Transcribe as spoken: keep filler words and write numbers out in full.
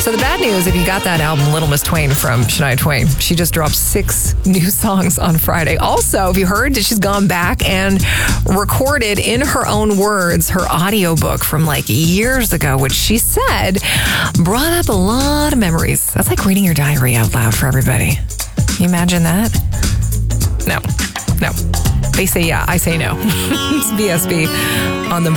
So the bad news, if you got that album, Little Miss Twain from Shania Twain, she just dropped six new songs on Friday. Also, have you heard that she's gone back and recorded in her own words her audiobook from like years ago, which she said brought up a lot of memories. That's like reading your diary out loud for everybody. Can you imagine that? No, no. They say yeah, I say no. It's B S B on the